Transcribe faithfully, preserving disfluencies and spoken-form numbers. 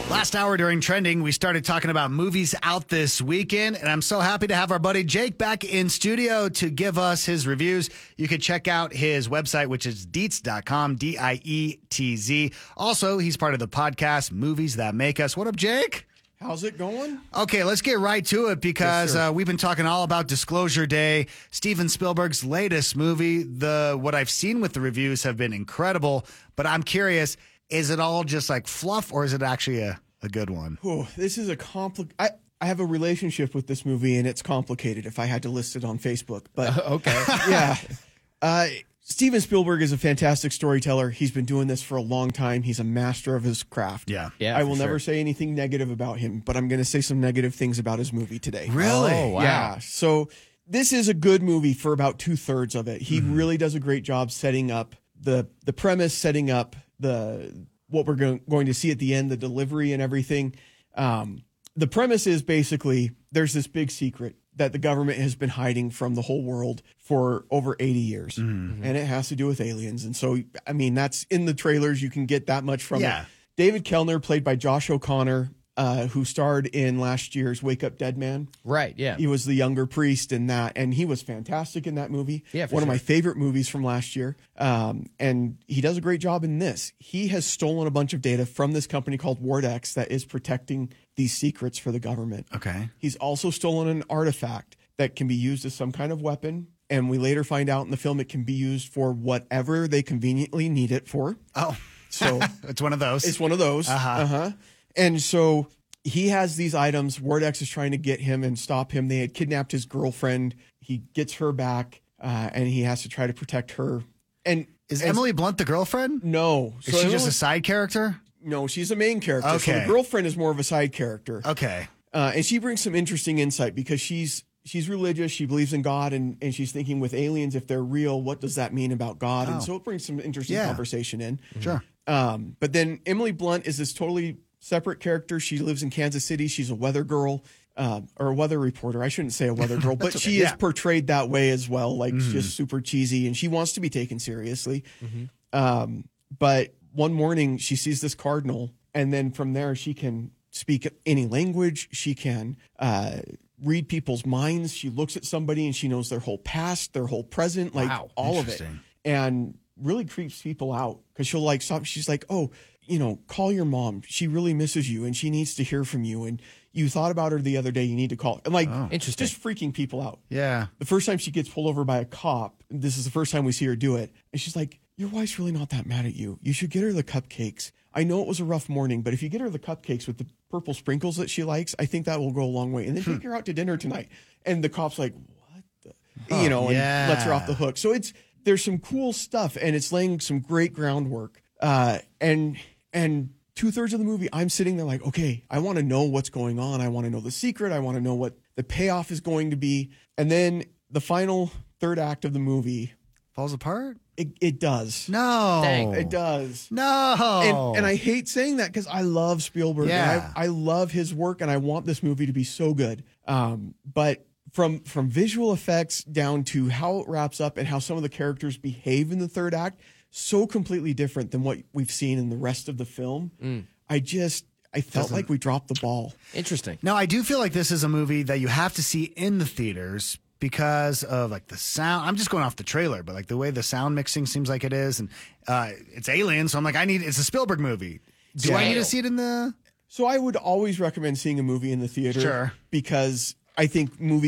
Last hour during Trending, we started talking about movies out this weekend, and I'm so happy to have our buddy Jake back in studio to give us his reviews. You can check out his website, which is dietz dot com, D I E T Z. Also, he's part of the podcast, Movies That Make Us. What up, Jake? How's it going? Okay, let's get right to it because Yes, uh, we've been talking all about Disclosure Day, Steven Spielberg's latest movie. The what I've seen with the reviews have been incredible, but I'm curious, is it all just like fluff or is it actually a, a good one? Oh, this is a compli- I I have a relationship with this movie and it's complicated if I had to list it on Facebook. But Uh, okay. yeah. Uh, Steven Spielberg is a fantastic storyteller. He's been doing this for a long time. He's a master of his craft. Yeah. Yeah, I for will sure. never say anything negative about him, but I'm going to say some negative things about his movie today. Really? Oh, wow. Yeah. So this is a good movie for about two thirds of it. He really does a great job setting up the the premise, setting up the what we're going, going to see at the end, the delivery and everything. Um, the premise is basically there's this big secret that the government has been hiding from the whole world for over eighty years. And it has to do with aliens. And so, I mean, that's in the trailers. You can get that much from Yeah. it. David Kellner, played by Josh O'Connor, uh, who starred in last year's Wake Up Dead Man. Right, yeah. He was the younger priest in that, and he was fantastic in that movie. Yeah, for one of sure. my favorite movies from last year. Um, and he does a great job in this. He has stolen a bunch of data from this company called WardX that is protecting these secrets for the government. Okay. He's also stolen an artifact that can be used as some kind of weapon. And we later find out in the film it can be used for whatever they conveniently need it for. Oh, So it's one of those. it's one of those. Uh-huh. Uh-huh. And so he has these items. WardX is trying to get him and stop him. They had kidnapped his girlfriend. He gets her back, uh, and he has to try to protect her. And Is as- Emily Blunt the girlfriend? No. Is she just Emily- a side character? No, she's a main character. So Okay. the girlfriend is more of a side character. Okay. Uh, and she brings some interesting insight because she's she's religious. She believes in God, and, and she's thinking with aliens, if they're real, what does that mean about God? Oh. And so it brings some interesting Yeah. conversation in. Sure. Um, but then Emily Blunt is this totally separate character. She lives in Kansas City. She's a weather girl, uh, or a weather reporter. I shouldn't say a weather girl, but okay. she Yeah. is portrayed that way as well, like just super cheesy, and she wants to be taken seriously. Um, but one morning she sees this cardinal, and then from there she can speak any language. She can uh, read people's minds. She looks at somebody and she knows their whole past, their whole present, like Wow. all of it, Interesting. and really creeps people out because she'll like stop. She's like, oh, you know, call your mom. She really misses you and she needs to hear from you. And you thought about her the other day. You need to call. And like, Interesting. just freaking people out. Yeah. The first time she gets pulled over by a cop, this is the first time we see her do it. And she's like, your wife's really not that mad at you. You should get her the cupcakes. I know it was a rough morning, but if you get her the cupcakes with the purple sprinkles that she likes, I think that will go a long way. And then take her out to dinner tonight. And the cop's like, what the, you know, and yeah. lets her off the hook. So it's, there's some cool stuff and it's laying some great groundwork. Uh, and, and two thirds of the movie, I'm sitting there like, okay, I want to know what's going on. I want to know the secret. I want to know what the payoff is going to be. And then the final third act of the movie, Falls apart? it, it does. No. Dang. It does. No. And, and I hate saying that because I love Spielberg. Yeah. And I, I love his work and I want this movie to be so good. Um, but from from visual effects down to how it wraps up and how some of the characters behave in the third act, so completely different than what we've seen in the rest of the film. I just, I felt like we dropped the ball. Interesting. Now, I do feel like this is a movie that you have to see in the theaters because of like the sound. I'm just going off the trailer, but like the way the sound mixing seems like it is, and uh, it's Alien, so I'm like, I need. It's a Spielberg movie. Do I need to see it in the? So I would always recommend seeing a movie in the theater. Sure. Because I think movies